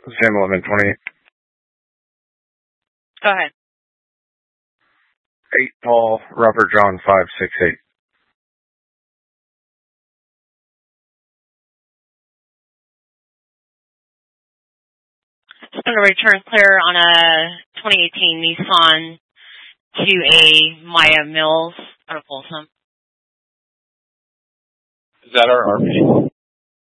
Sam 1128. Go ahead. 8 Paul, Robert John 568. Just going to return clear on a 2018 Nissan to a Maya Mills out of Folsom. Is that our RP?